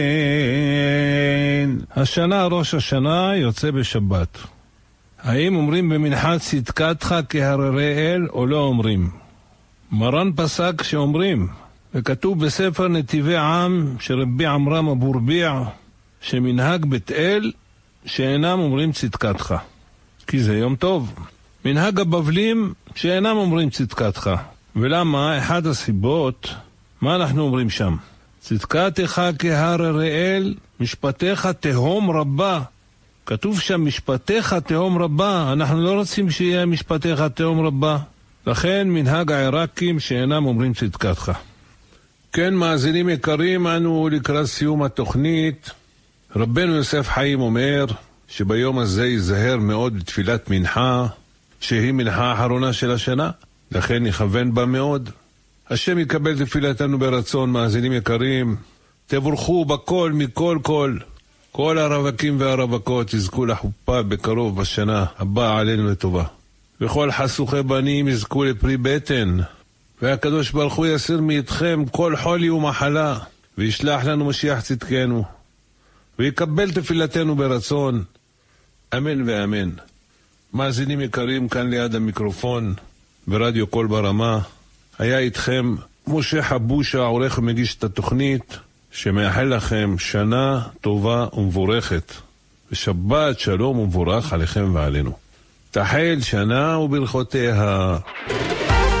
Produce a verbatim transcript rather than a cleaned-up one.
השנה, ראש השנה, יוצא בשבת. האם אומרים במנחת צדקתך כהררי אל או לא אומרים? מרן פסק שאומרים, וכתוב בספר נתיבי עם שרבי עמרם אבו רביע, שמנהג בית אל שאינם אומרים צדקתך, כי זה יום טוב. מנהג הבבלים שאינם אומרים צדקתך. ולמה? אחד הסיבות, מה אנחנו אומרים שם? צדקתך כהררי אל, משפטיך תהום רבה. כתוב שם משפטיך תהום רבה, אנחנו לא רוצים שיהיה משפטיך תהום רבה. לכן מנהג העיראקים שאינם אומרים צדקתך. כן, מאזינים יקרים, אנו לקראת סיום התוכנית. רבנו יוסף חיים אומר שביום הזה ייזהר מאוד בתפילת מנחה, שהיא מנחה האחרונה של השנה, לכן יכוון בה מאוד. השם יקבל תפילתנו ברצון. מאזינים יקרים, תבורכו בכל מכל כל. כל הרווקים והרווקות יזכו לחופה בקרוב בשנה הבאה עלינו לטובה. וכל חסוכי בנים יזכו לפרי בטן. והקדוש ברוך הוא יסיר מאיתכם כל חולי ומחלה, וישלח לנו משיח צדקנו, ויקבל תפילתנו ברצון. אמן ואמן. מאזינים יקרים, כאן ליד המיקרופון ברדיו קול ברמה היה איתכם משה חבושה, עורך ומגיש את התוכנית, שמאחל לכם שנה טובה ומבורכת, ושבת שלום ומבורך עליכם ועלינו. תחל שנה וברכותיה.